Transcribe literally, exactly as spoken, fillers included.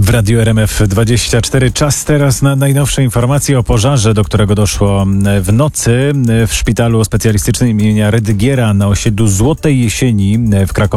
W Radiu R M F dwadzieścia cztery czas teraz na najnowsze informacje o pożarze, do którego doszło w nocy w szpitalu specjalistycznym imienia Rydygiera na osiedlu Złotej Jesieni w Krakowie.